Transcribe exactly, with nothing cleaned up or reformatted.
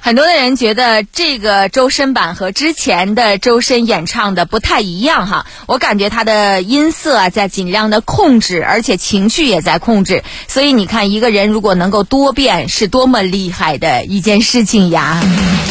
很多的人觉得这个周深版和之前的周深演唱的不太一样哈，我感觉他的音色啊在尽量的控制，而且情绪也在控制，所以你看一个人如果能够多变是多么厉害的一件事情呀。